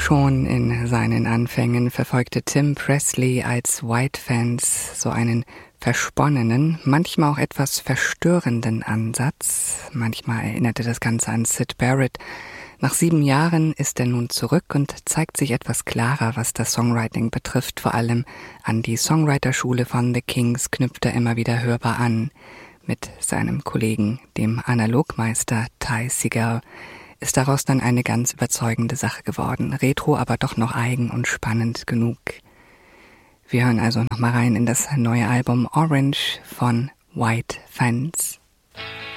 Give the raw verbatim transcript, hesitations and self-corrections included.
Schon in seinen Anfängen verfolgte Tim Presley als White Fans so einen versponnenen, manchmal auch etwas verstörenden Ansatz. Manchmal erinnerte das Ganze an Syd Barrett. Nach sieben Jahren ist er nun zurück und zeigt sich etwas klarer, was das Songwriting betrifft. Vor allem an die Songwriterschule von The Kings knüpft er immer wieder hörbar an. Mit seinem Kollegen, dem Analogmeister Ty Segall, ist daraus dann eine ganz überzeugende Sache geworden. Retro, aber doch noch eigen und spannend genug. Wir hören also noch mal rein in das neue Album Orange von White Fans.